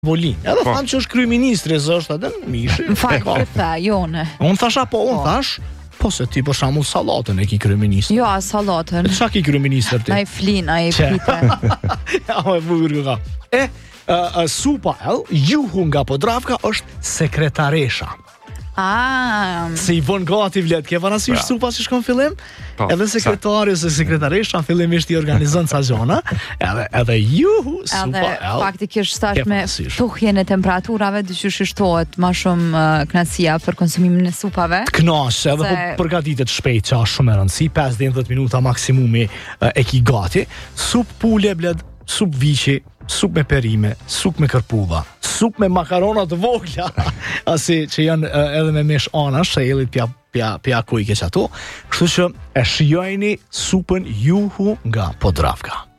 Volin. Edhe thamë që është kryeministri, është atë mishi. Fakt jone. Unë thash, po se ti për shembull sallatën e ki kryeministri. Jo, sallatën. Çka ki kryeministri ti? Ai flin, ai pite. Ja, më burrë. Supa juhu nga Podravka është sekretaresha. Se i vën gati vlet, ke parasysh supa që shkon fillim? Edhe sekretari ose sekretaresha fillimisht i organizon ca gjëra, edhe juhu supa. Edhe faktikisht tash me tuhjen e temperaturave dyqysh shtohet më shumë kënaqësia për konsumimin e supave. Kënaq, edhe po përgatitet shpejt, që është shumë e rëndësi, 5-10 minuta maksimumi e ki gati. Sup pule bled, sup viçi, sup me perime, sup me kërpulla, sup me makarona të vogla, asi që janë edhe me mesh anash, se jellit pja kujke që ato, kështu që e shijojni supën juhu nga Podravka.